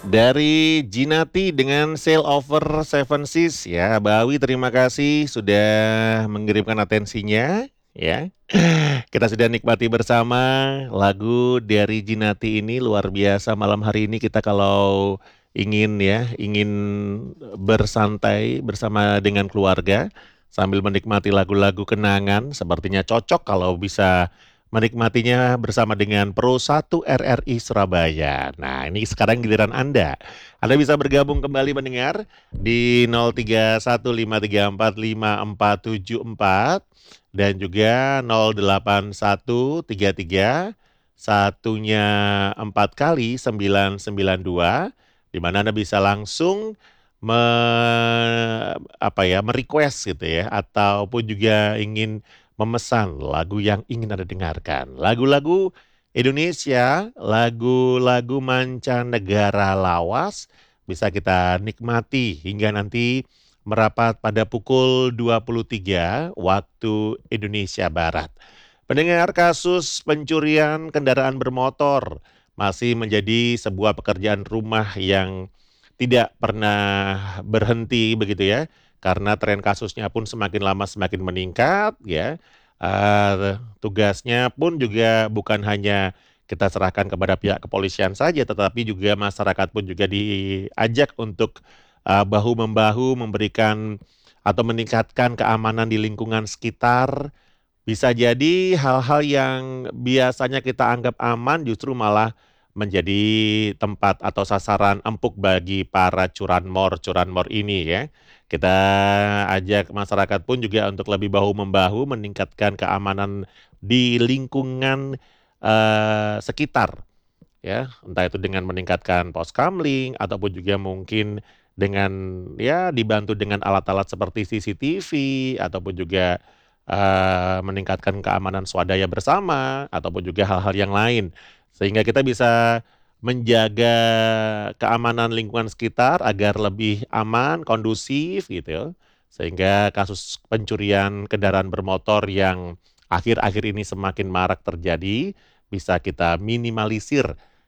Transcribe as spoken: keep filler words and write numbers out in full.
Dari Jinati dengan Sail Over Seven Seas ya, Mbak Awi terima kasih sudah mengirimkan atensinya ya. Kita sudah nikmati bersama lagu dari Jinati ini luar biasa malam hari ini kita kalau ingin ya, ingin bersantai bersama dengan keluarga sambil menikmati lagu-lagu kenangan sepertinya cocok kalau bisa menikmatinya bersama dengan Pro satu R R I Surabaya. Nah, ini sekarang giliran Anda. Anda bisa bergabung kembali mendengar di nol tiga satu lima tiga empat lima empat tujuh empat dan juga nol delapan satu tiga tiga satunya empat kali sembilan sembilan dua di mana Anda bisa langsung me, apa ya, merequest gitu ya ataupun juga ingin memesan lagu yang ingin Anda dengarkan. Lagu-lagu Indonesia, lagu-lagu mancanegara lawas bisa kita nikmati hingga nanti merapat pada pukul dua puluh tiga waktu Indonesia Barat. Pendengar, kasus pencurian kendaraan bermotor masih menjadi sebuah pekerjaan rumah yang tidak pernah berhenti begitu ya. Karena tren kasusnya pun semakin lama semakin meningkat ya. Eh, tugasnya pun juga bukan hanya kita serahkan kepada pihak kepolisian saja, tetapi juga masyarakat pun juga diajak untuk eh, bahu-membahu memberikan atau meningkatkan keamanan di lingkungan sekitar. Bisa jadi hal-hal yang biasanya kita anggap aman justru malah menjadi tempat atau sasaran empuk bagi para curanmor-curanmor ini ya. Kita ajak masyarakat pun juga untuk lebih bahu-membahu meningkatkan keamanan di lingkungan eh, sekitar ya. Entah itu dengan meningkatkan pos kamling ataupun juga mungkin dengan ya dibantu dengan alat-alat seperti C C T V ataupun juga eh, meningkatkan keamanan swadaya bersama ataupun juga hal-hal yang lain sehingga kita bisa menjaga keamanan lingkungan sekitar agar lebih aman, kondusif gitu ya. Sehingga kasus pencurian kendaraan bermotor yang akhir-akhir ini semakin marak terjadi bisa kita minimalisir